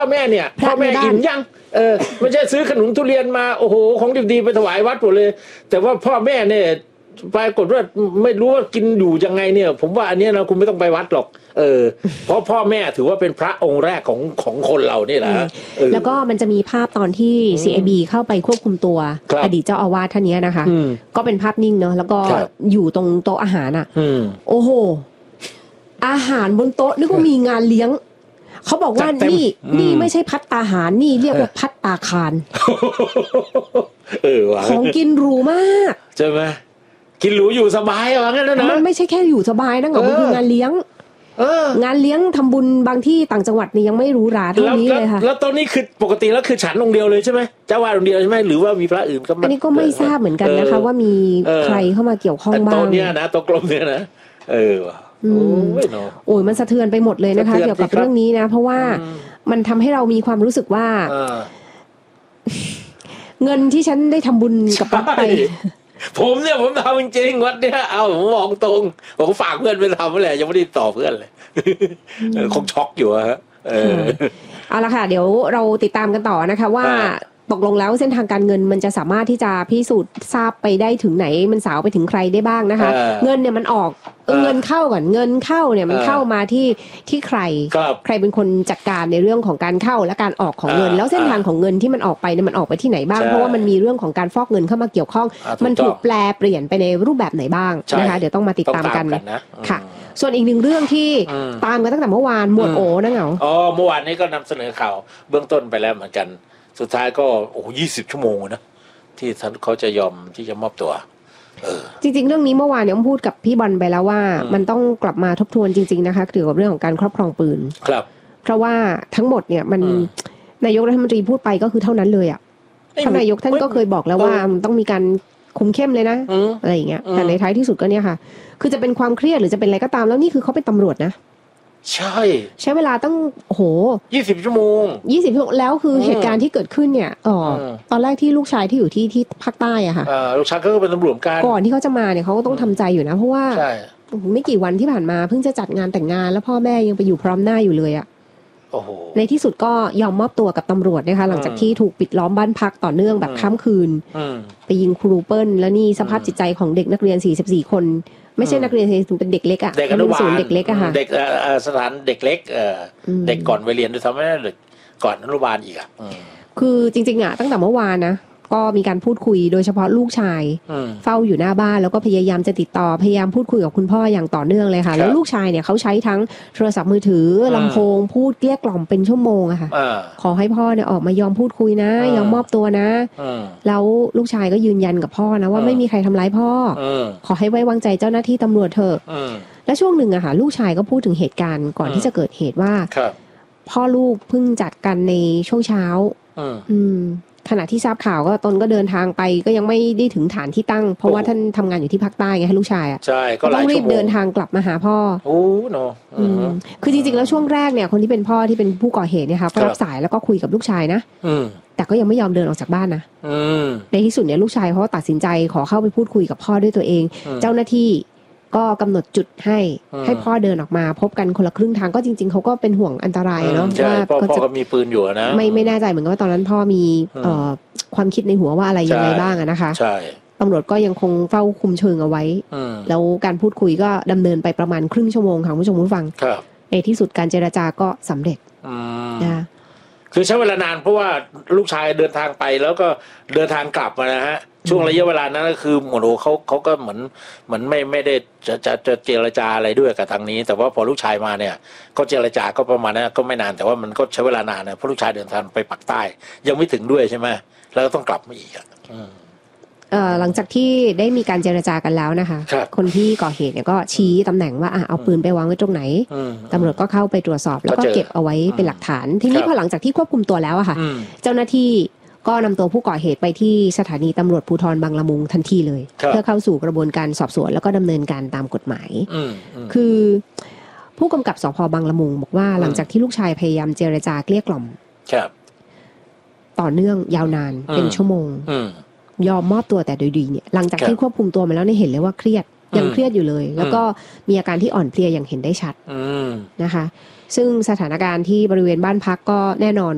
พ่อแม่เนี่ยพ่อแม่อิ่มยังไม่ใช่ซื้อขนมทุเรียนมาโอ้โหของดีๆไปถวายวัดหมดเลยแต่ว่าพ่อแม่เนี่ยปรากฏว่าไม่รู้ว่ากินอยู่ยังไงเนี่ยผมว่าอันนี้นะคุณไม่ต้องไปวัดหรอกเพราะพ่อแม่ถือว่าเป็นพระองค์แรกของคนเรานี่แหละแล้วก็มันจะมีภาพตอนที่ CIB เข้าไปควบคุมตัวอดีตเจ้าอาวาสท่านนี้นะคะก็เป็นภาพนิ่งเนาะแล้วก็อยู่ตรงโต๊ะอาหารอ่ะโอ้โหอาหารบนโต๊ะนึกว่ามีงานเลี้ยงเขาบอกว่านี่ไม่ใช่ภัตตาหารนี่เรียกว่าภัตตาคารของกินหรูมากใช่ไหมกินหรูอยู่สบายว่างั้นนะมันไม่ใช่แค่อยู่สบายนะเหรอมันคืองานเลี้ยงงานเลี้ยงทำบุญบางที่ต่างจังหวัดนี่ยังไม่รู้ราเท่านี้เลยค่ะแล้วตอนนี้คือปกติแล้วคือฉันองค์เดียวเลยใช่ไหมเจ้าวาดองค์เดียวใช่ไหมหรือว่ามีพระอื่นก็อันนี้ก็ไม่ทราบเหมือนกันนะคะว่ามีใครเข้ามาเกี่ยวข้องบ้างตอนนี้นะตัวกลมเนี่ยนะโอ้ยมันสะเทือนไปหมดเลยนะคะเกี่ยวกับเรื่องนี้นะเพราะว่ามันทำให้เรามีความรู้สึกว่าเงินที่ฉันได้ทำบุญกับวัดไปผมทำจริงๆวัดเนี่ยเอาผมมองตรงผมฝากเพื่อนไปทำนั่นแหละยังไม่ได้ต่อเพื่อนเลยคงช็อกอยู่ฮะเอาละค่ะเดี๋ยวเราติดตามกันต่อนะคะว่าตกลงแล้วเส้นทางการเงินมันจะสามารถที่จะพิสูจน์ทราบไปได้ถึงไหนมันสาวไปถึงใครได้บ้างนะคะเงินเนี่ยมันออกเงินเข้าก่อนเงินเข้าเนี่ยมันเข้ามาที่ใครเป็นคนจัดการในเรื่องของการเข้าและการออกของเงินแล้วเส้นทางของเงินที่มันออกไปเนี่ยมันออกไปที่ไหนบ้างเพราะว่ามันมีเรื่องของการฟอกเงินเข้ามาเกี่ยวข้องมันถูกแปลเปลี่ยนไปในรูปแบบไหนบ้างนะคะเดี๋ยวต้องมาติดตามกันค่ะส่วนอีกหนึ่งเรื่องที่ตามกันตั้งแต่เมื่อวานหมวดโอนะเหงาเมื่อวานนี้ก็นำเสนอข่าวเบื้องต้นไปแล้วเหมือนกันสุดท้ายก็20 ชั่วโมงนะที่เขาจะยอมที่จะมอบตัวจริงๆเรื่องนี้เมื่อวานเนี่ยผมพูดกับพี่บอลไปแล้วว่ามันต้องกลับมาทบทวนจริงๆนะคะเกี่ยวกับเรื่องของการครอบครองปืนครับเพราะว่าทั้งหมดเนี่ยมันนายกรัฐมนตรีพูดไปก็คือเท่านั้นเลยอ่ะท่านนายกท่านก็เคยบอกแล้วว่ามันต้องมีการคุมเข้มเลยนะอะไรอย่างเงี้ยแต่ในท้ายที่สุดก็เนี่ยค่ะคือจะเป็นความเครียดหรือจะเป็นอะไรก็ตามแล้วนี่คือเขาเป็นตำรวจนะใช้เวลาตั้ง 20 ชั่วโมงแล้วคือเหตุการณ์ที่เกิดขึ้นเนี่ยตอนแรกที่ลูกชายที่อยู่ที่ภาคใต้อะค่ะลูกชายก็เป็นตำรวจก่อนที่เขาจะมาเนี่ยเขาก็ต้องทำใจอยู่นะเพราะว่าไม่กี่วันที่ผ่านมาเพิ่งจะจัดงานแต่งงานแล้วพ่อแม่ยังไปอยู่พร้อมหน้าอยู่เลยอะในที่สุดก็ยอมมอบตัวกับตำรวจนะคะหลังจากที่ถูกปิดล้อมบ้านพักต่อเนื่องแบบข้ามคืนไปยิงครูเปิ้ลแล้วนี่สภาพจิตใจของเด็กนักเรียน44คนไม่ใช่นักเรียนถึงเป็นเด็กเล็กอ่ะเด็กอนุบาลเด็กเล็กอะค่ะเด็กสถานเด็กเล็กเด็กก่อนไปเรียนด้วยซ้ำไม่ได้เด็กก่อนอนุบาลอีกอ่ะคือจริงๆอ่ะตั้งแต่เมื่อวานนะก็มีการพูดคุยโดยเฉพาะลูกชายเฝ้าอยู่หน้าบ้านแล้วก็พยายามจะติดต่อพยายามพูดคุยกับคุณพ่ออย่างต่อเนื่องเลยค่ะแล้วลูกชายเนี่ยเขาใช้ทั้งโทรศัพท์มือถือลำโพงพูดเกลี้ยกล่อมเป็นชั่วโมงอะค่ะขอให้พ่อเนี่ยออกมายอมพูดคุยนะยอมมอบตัวนะแล้วลูกชายก็ยืนยันกับพ่อนะว่าไม่มีใครทำร้ายพ่อขอให้ไว้วางใจเจ้าหน้าที่ตำรวจเถอะและช่วงหนึ่งอะค่ะลูกชายก็พูดถึงเหตุการณ์ก่อนที่จะเกิดเหตุว่าพ่อลูกเพิ่งจัดกันในช่วงเช้าขณะที่ทราบข่าวก็ตนก็เดินทางไปก็ยังไม่ได้ถึงฐานที่ตั้งเพราะว่าท่านทำงานอยู่ที่ภาคใต้ไงให้ลูกชายอ่ะใช่ก็ต้องรีบเดินทางกลับมาหาพ่อเนาะคือจริงๆแล้วช่วงแรกเนี่ยคนที่เป็นพ่อที่เป็นผู้ก่อเหตุเนี่ยค่ะก็รับสายแล้วก็คุยกับลูกชายนะแต่ก็ยังไม่ยอมเดินออกจากบ้านนะในที่สุดเนี่ยลูกชายเขาตัดสินใจขอเข้าไปพูดคุยกับพ่อด้วยตัวเองเจ้าหน้าที่ก็กำหนดจุดให้พ่อเดินออกมาพบกันคนละครึ่งทางก็จริงๆเขาก็เป็นห่วงอันตรายเนาะว่าพ่อก็มีปืนอยู่นะไม่แน่ใจเหมือนกันว่าตอนนั้นพ่อมีความคิดในหัวว่าอะไรยังไงบ้างนะคะใช่ตำรวจก็ยังคงเฝ้าคุมเชิงเอาไว้แล้วการพูดคุยก็ดำเนินไปประมาณครึ่งชั่วโมงค่ะผู้ชมผู้ฟังในที่สุดการเจรจาก็สำเร็จนะคือใช้เวลานานเพราะว่าลูกชายเดินทางไปแล้วก็เดินทางกลับมานะฮะช่วงระยะเวลานั้นก็คือหมดเขาก็เหมือนไม่ได้จะเจรจาอะไรด้วยกับทางนี้แต่ว่าพอลูกชายมาเนี่ยก็เจรจาก็ประมาณนั้นก็ไม่นานแต่ว่ามันก็ใช้เวลานานนะเพราะลูกชายเดินทางไปปักใต้ยังไม่ถึงด้วยใช่ไหมแล้วก็ต้องกลับมาอีกหลังจากที่ได้มีการเจรจากันแล้วนะคะคนที่ก่อเหตุเนี่ยก็ชี้ตำแหน่งว่าเอาปืนไปวางไว้ตรงไหนตำรวจก็เข้าไปตรวจสอบแล้วก็เก็บเอาไว้เป็นหลักฐานทีนี้พอหลังจากที่ควบคุมตัวแล้วอะค่ะเจ้าหน้าที่ก็นำตัวผู้ก่อเหตุไปที่สถานีตำรวจภูธรบางละมุงทันทีเลยเพื่อเข้าสู่กระบวนการสอบสวนแล้วก็ดำเนินการตามกฎหมายคือผู้กำกับสภ.บางละมุงบอกว่าหลังจากที่ลูกชายพยายามเจรจาเกลี้ยกล่อมต่อเนื่องยาวนานเป็นชั่วโมงยอมมอบตัวแต่โดยดีเนี่ยหลังจากที่ควบคุมตัวมาแล้วเนี่ยเห็นเลยว่าเครียดยังเครียดอยู่เลยแล้วก็มีอาการที่อ่อนเพลียอย่างเห็นได้ชัดนะคะซึ่งสถานการณ์ที่บริเวณบ้านพักก็แน่นอน